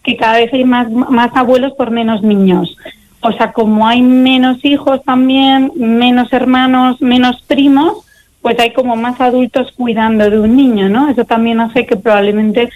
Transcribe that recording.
que cada vez hay más abuelos por menos niños. O sea, como hay menos hijos también, menos hermanos, menos primos, pues hay como más adultos cuidando de un niño, ¿no? Eso también hace que probablemente